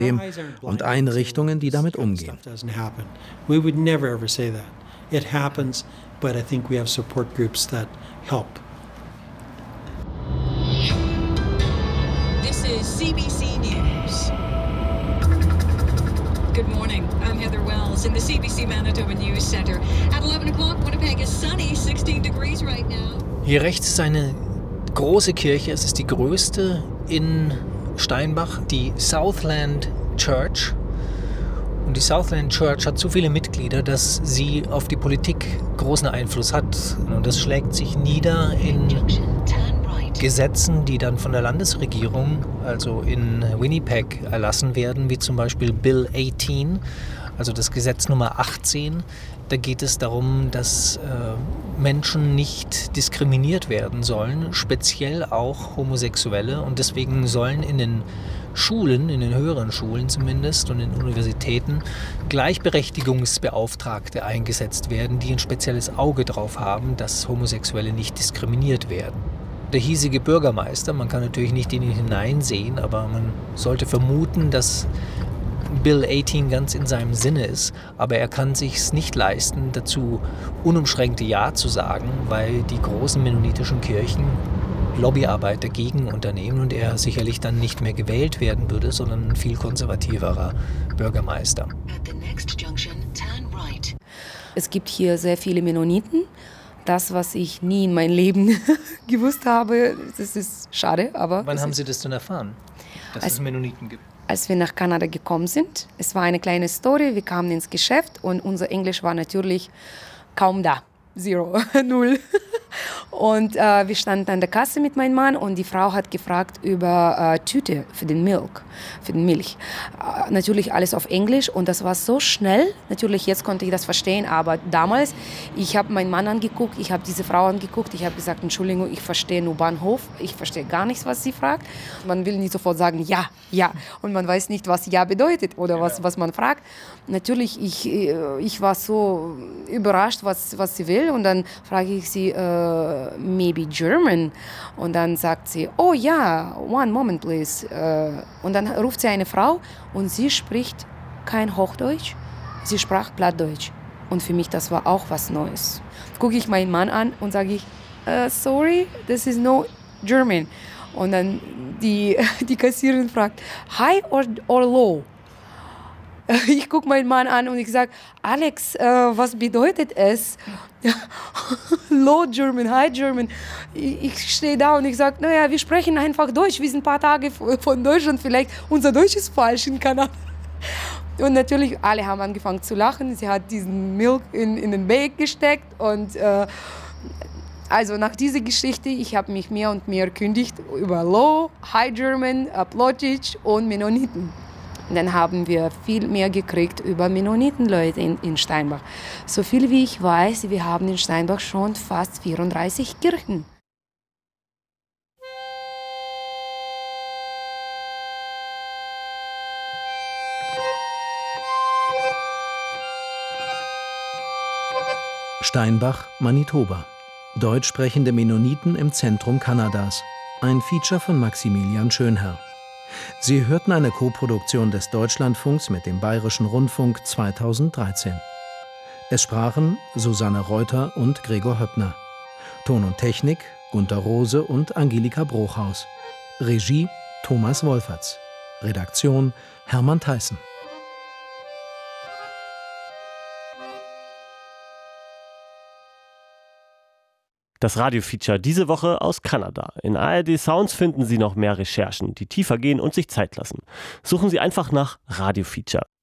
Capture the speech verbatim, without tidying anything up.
und Einrichtungen, die damit umgehen. We would never ever say that. It happens, but I think we have support groups that help. This is C B C News. Good morning. I'm Heather Wells in the C B C Manitoba News Center. At eleven o'clock, Winnipeg is sunny, sixteen degrees right now. Hier rechts ist eine große Kirche. Es ist die größte in Steinbach, die Southland Church. Und die Southland Church hat so viele Mitglieder, dass sie auf die Politik großen Einfluss hat. Und das schlägt sich nieder in Gesetzen, die dann von der Landesregierung, also in Winnipeg, erlassen werden, wie zum Beispiel Bill achtzehn, also das Gesetz Nummer achtzehn. Da geht es darum, dass äh, Menschen nicht diskriminiert werden sollen, speziell auch Homosexuelle. Und deswegen sollen in den Schulen, in den höheren Schulen zumindest und in Universitäten Gleichberechtigungsbeauftragte eingesetzt werden, die ein spezielles Auge drauf haben, dass Homosexuelle nicht diskriminiert werden. Der hiesige Bürgermeister, man kann natürlich nicht in ihn hineinsehen, aber man sollte vermuten, dass Bill achtzehn ganz in seinem Sinne ist, aber er kann sich's nicht leisten, dazu unumschränkte Ja zu sagen, weil die großen mennonitischen Kirchen Lobbyarbeit dagegen unternehmen und er sicherlich dann nicht mehr gewählt werden würde, sondern ein viel konservativerer Bürgermeister. Es gibt hier sehr viele Mennoniten. Das, was ich nie in meinem Leben gewusst habe, das ist schade. Aber wann haben Sie das denn erfahren, dass als, es Mennoniten gibt? Als wir nach Kanada gekommen sind. Es war eine kleine Story. Wir kamen ins Geschäft und unser Englisch war natürlich kaum da. Zero, null. Und äh, wir standen an der Kasse mit meinem Mann und die Frau hat gefragt über äh, Tüte für den Milk, für den Milch. Äh, natürlich alles auf Englisch und das war so schnell. Natürlich jetzt konnte ich das verstehen, aber damals, ich habe meinen Mann angeguckt, ich habe diese Frau angeguckt, ich habe gesagt, Entschuldigung, ich verstehe nur Bahnhof, ich verstehe gar nichts, was sie fragt. Man will nicht sofort sagen, ja, ja, und man weiß nicht, was ja bedeutet oder ja. was, was man fragt. Natürlich, ich, ich war so überrascht, was, was sie will und dann frage ich sie, äh, maybe German. Und dann sagt sie, oh ja, one moment please. Und dann ruft sie eine Frau und sie spricht kein Hochdeutsch, sie sprach Plattdeutsch. Und für mich, das war auch was Neues. Gucke ich meinen Mann an und sage ich, uh, sorry, this is no German. Und dann die, die Kassiererin fragt, high or, or low? Ich gucke meinen Mann an und ich sage, Alex, äh, was bedeutet es? Low German, High German. Ich, ich stehe da und ich sage, naja, wir sprechen einfach Deutsch. Wir sind ein paar Tage von Deutschland, vielleicht unser Deutsch ist falsch in Kanada. Und natürlich, alle haben angefangen zu lachen. Sie hat diesen Milk in, in den Bag gesteckt. Und äh, also nach dieser Geschichte, ich habe mich mehr und mehr erkundigt über Low, High German, Plattdeutsch und Mennoniten. Dann haben wir viel mehr gekriegt über Mennonitenleute in, in Steinbach. So viel wie ich weiß, wir haben in Steinbach schon fast vierunddreißig Kirchen. Steinbach, Manitoba. Deutsch sprechende Mennoniten im Zentrum Kanadas. Ein Feature von Maximilian Schönherr. Sie hörten eine Koproduktion des Deutschlandfunks mit dem Bayerischen Rundfunk zweitausenddreizehn. Es sprachen Susanne Reuter und Gregor Höppner. Ton und Technik Gunter Rose und Angelika Bruchhaus. Regie Thomas Wolferts. Redaktion Hermann Theissen. Das Radiofeature diese Woche aus Kanada. In A R D Sounds finden Sie noch mehr Recherchen, die tiefer gehen und sich Zeit lassen. Suchen Sie einfach nach Radiofeature.